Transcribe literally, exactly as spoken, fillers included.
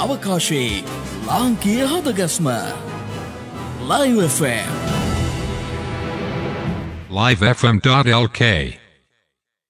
අවකාශයේ ලාංකීය හදගස්ම Live F M live f m dot l k